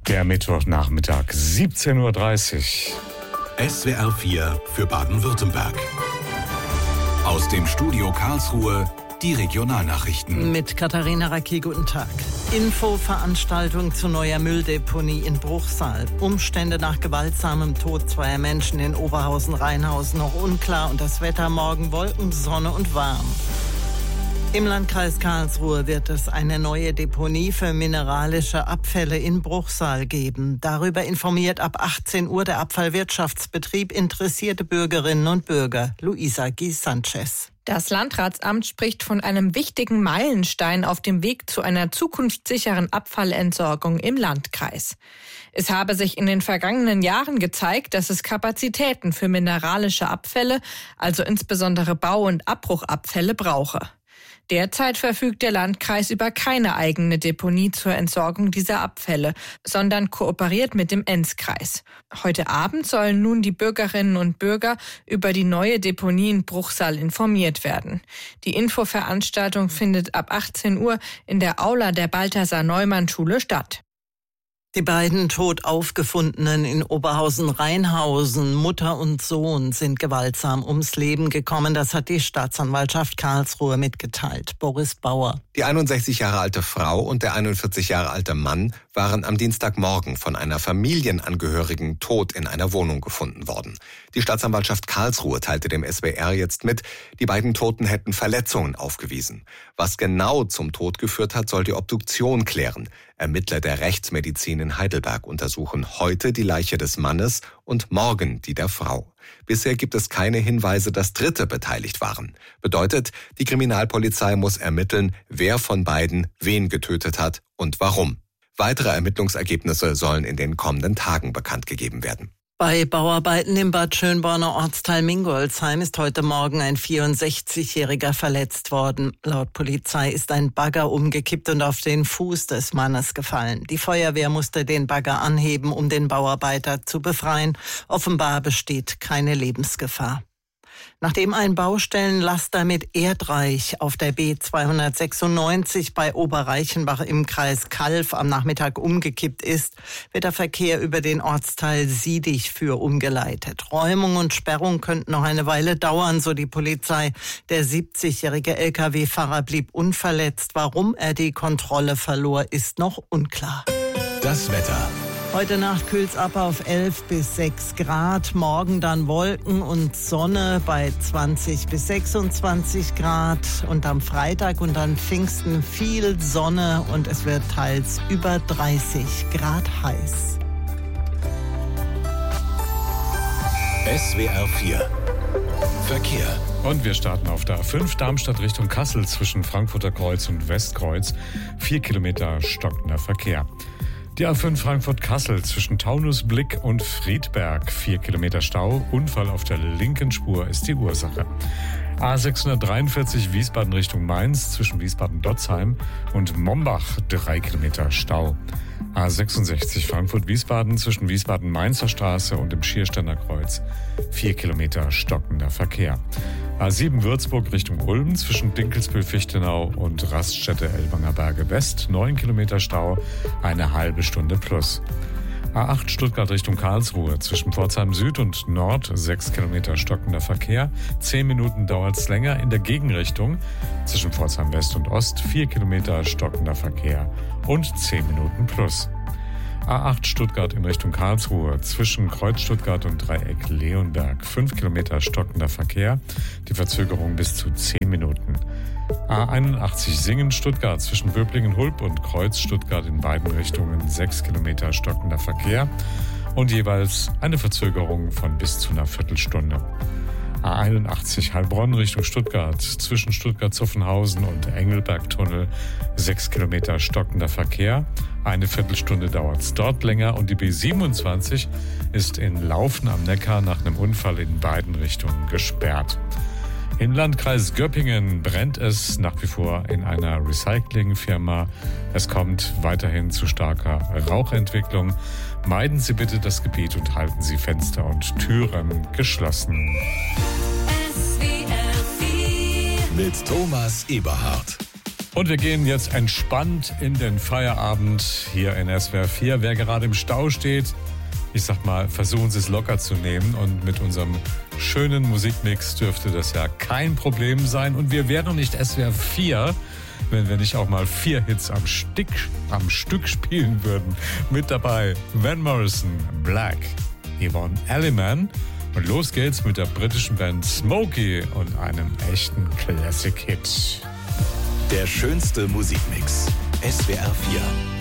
Der Mittwochnachmittag, 17:30 Uhr. SWR 4 für Baden-Württemberg. Aus dem Studio Karlsruhe die Regionalnachrichten. Mit Katharina Racki, guten Tag. Infoveranstaltung zu neuer Mülldeponie in Bruchsal. Umstände nach gewaltsamem Tod zweier Menschen in Oberhausen-Rheinhausen noch unklar und das Wetter morgen Wolken, Sonne und warm. Im Landkreis Karlsruhe wird es eine neue Deponie für mineralische Abfälle in Bruchsal geben. Darüber informiert ab 18 Uhr der Abfallwirtschaftsbetrieb interessierte Bürgerinnen und Bürger. Luisa Guy-Sanchez. Das Landratsamt spricht von einem wichtigen Meilenstein auf dem Weg zu einer zukunftssicheren Abfallentsorgung im Landkreis. Es habe sich in den vergangenen Jahren gezeigt, dass es Kapazitäten für mineralische Abfälle, also insbesondere Bau- und Abbruchabfälle, brauche. Derzeit verfügt der Landkreis über keine eigene Deponie zur Entsorgung dieser Abfälle, sondern kooperiert mit dem Enzkreis. Heute Abend sollen nun die Bürgerinnen und Bürger über die neue Deponie in Bruchsal informiert werden. Die Infoveranstaltung findet ab 18 Uhr in der Aula der Balthasar-Neumann-Schule statt. Die beiden tot aufgefundenen in Oberhausen-Rheinhausen, Mutter und Sohn, sind gewaltsam ums Leben gekommen. Das hat die Staatsanwaltschaft Karlsruhe mitgeteilt. Boris Bauer. Die 61 Jahre alte Frau und der 41 Jahre alte Mann waren am Dienstagmorgen von einer Familienangehörigen tot in einer Wohnung gefunden worden. Die Staatsanwaltschaft Karlsruhe teilte dem SWR jetzt mit, die beiden Toten hätten Verletzungen aufgewiesen. Was genau zum Tod geführt hat, soll die Obduktion klären. Ermittler der Rechtsmedizin in Heidelberg untersuchen heute die Leiche des Mannes und morgen die der Frau. Bisher gibt es keine Hinweise, dass Dritte beteiligt waren. Bedeutet, die Kriminalpolizei muss ermitteln, wer von beiden wen getötet hat und warum. Weitere Ermittlungsergebnisse sollen in den kommenden Tagen bekannt gegeben werden. Bei Bauarbeiten im Bad Schönborner Ortsteil Mingolsheim ist heute Morgen ein 64-Jähriger verletzt worden. Laut Polizei ist ein Bagger umgekippt und auf den Fuß des Mannes gefallen. Die Feuerwehr musste den Bagger anheben, um den Bauarbeiter zu befreien. Offenbar besteht keine Lebensgefahr. Nachdem ein Baustellenlaster mit Erdreich auf der B296 bei Oberreichenbach im Kreis Calw am Nachmittag umgekippt ist, wird der Verkehr über den Ortsteil Siedig für umgeleitet. Räumung und Sperrung könnten noch eine Weile dauern, so die Polizei. Der 70-jährige Lkw-Fahrer blieb unverletzt. Warum er die Kontrolle verlor, ist noch unklar. Das Wetter. Heute Nacht kühlt's ab auf 11 bis 6 Grad, morgen dann Wolken und Sonne bei 20 bis 26 Grad und am Freitag und an Pfingsten viel Sonne und es wird teils über 30 Grad heiß. SWR 4 Verkehr. Und wir starten auf der A5 Darmstadt Richtung Kassel zwischen Frankfurter Kreuz und Westkreuz. 4 Kilometer stockender Verkehr. Die A5 Frankfurt-Kassel zwischen Taunusblick und Friedberg. 4 Kilometer Stau. Unfall auf der linken Spur ist die Ursache. A643 Wiesbaden Richtung Mainz zwischen Wiesbaden-Dotzheim und Mombach. 3 Kilometer Stau. A66 Frankfurt-Wiesbaden zwischen Wiesbaden-Mainzer Straße und dem Schiersteiner Kreuz. 4 Kilometer stockender Verkehr. A7 Würzburg Richtung Ulm zwischen Dinkelsbühl-Fichtenau und Raststätte-Elbanger Berge West. 9 Kilometer Stau, eine halbe Stunde plus. A8 Stuttgart Richtung Karlsruhe zwischen Pforzheim Süd und Nord. 6 Kilometer stockender Verkehr. 10 Minuten dauert es länger in der Gegenrichtung. Zwischen Pforzheim West und Ost 4 Kilometer stockender Verkehr und 10 Minuten plus. A8 Stuttgart in Richtung Karlsruhe zwischen Kreuz Stuttgart und Dreieck Leonberg. 5 Kilometer stockender Verkehr, die Verzögerung bis zu 10 Minuten. A81 Singen Stuttgart zwischen Böblingen-Hulb und Kreuz Stuttgart in beiden Richtungen. 6 Kilometer stockender Verkehr und jeweils eine Verzögerung von bis zu einer Viertelstunde. A81 Heilbronn Richtung Stuttgart zwischen Stuttgart-Zuffenhausen und Engelbergtunnel. 6 Kilometer stockender Verkehr. Eine Viertelstunde dauert es dort länger und die B27 ist in Laufen am Neckar nach einem Unfall in beiden Richtungen gesperrt. Im Landkreis Göppingen brennt es nach wie vor in einer Recyclingfirma. Es kommt weiterhin zu starker Rauchentwicklung. Meiden Sie bitte das Gebiet und halten Sie Fenster und Türen geschlossen. Mit Thomas Eberhardt. Und wir gehen jetzt entspannt in den Feierabend hier in SWR 4. Wer gerade im Stau steht, ich sag mal, versuchen Sie es locker zu nehmen. Und mit unserem schönen Musikmix dürfte das ja kein Problem sein. Und wir wären noch nicht SWR 4, wenn wir nicht auch mal 4 Hits am Stück spielen würden. Mit dabei Van Morrison, Black, Yvonne Elliman. Und los geht's mit der britischen Band Smokey und einem echten Classic-Hit. Der schönste Musikmix. SWR 4.